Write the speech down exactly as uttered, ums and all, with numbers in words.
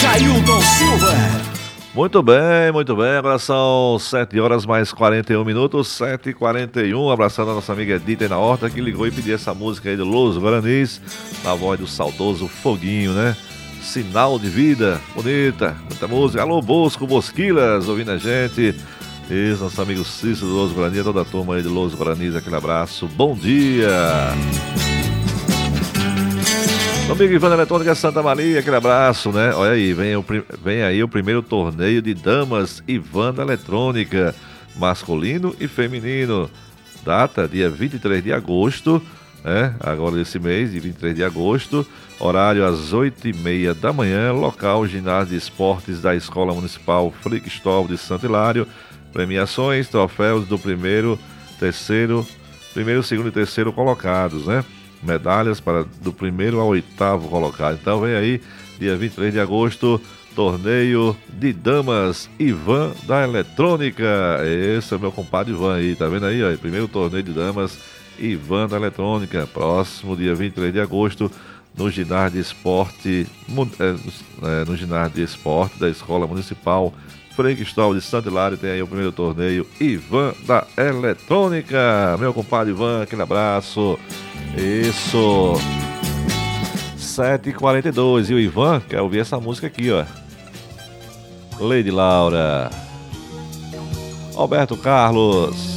Jailton Silva. Muito bem, muito bem. Agora são sete horas mais quarenta e um minutos, sete e quarenta e um. Abraçando a nossa amiga Edita aí na horta, que ligou e pediu essa música aí de Los Guaranis, na voz do saudoso Foguinho, né? Sinal de vida, bonita, muita música. Alô, Bosco Bosquilas, ouvindo a gente. Isso, nosso amigo Cícero do Los Guaranis, toda a turma aí de Los Guaranis, aquele abraço. Bom dia. Amigo Ivan Eletrônica Santa Maria, aquele abraço, né? Olha aí, vem, o, vem aí o primeiro torneio de damas Ivan da Eletrônica, masculino e feminino. Data, dia vinte e três de agosto, né? Agora desse mês, de vinte e três de agosto. Horário às oito e meia da manhã. Local, ginásio de esportes da Escola Municipal Frei Cristóvão de Santo Hilário. Premiações, troféus do primeiro, terceiro, primeiro, segundo e terceiro colocados, né? Medalhas para do primeiro ao oitavo colocado. Então vem aí, dia vinte e três de agosto, torneio de damas Ivan da Eletrônica. Esse é o meu compadre Ivan aí, tá vendo aí? Ó, primeiro torneio de damas Ivan da Eletrônica. Próximo dia vinte e três de agosto, no ginásio de esporte, é, no ginásio de esporte da Escola Municipal Frei Cristóvão de Santo Hilário. Tem aí o primeiro torneio Ivan da Eletrônica. Meu compadre Ivan, aquele abraço. Isso. sete e quarenta e dois. E o Ivan quer ouvir essa música aqui, ó. Lady Laura. Roberto Carlos.